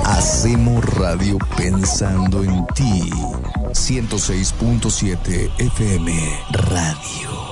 Hacemos radio pensando en ti. 106.7 FM Radio.